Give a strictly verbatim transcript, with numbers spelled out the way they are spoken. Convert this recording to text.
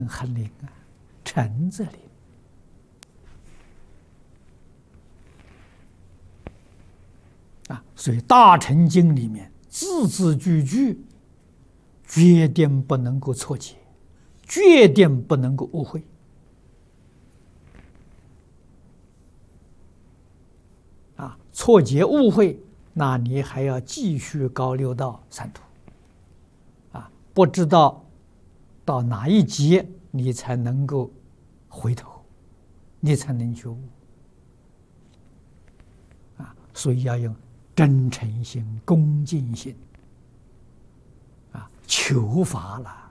很灵啊，诚则灵啊。所以《大乘经》里面字字句句决定不能够错解，决定不能够误会啊！错解误会，那你还要继续高六道三途啊！不知道到哪一节你才能够回头，你才能觉悟啊！所以要用真诚心、恭敬心啊，求法了。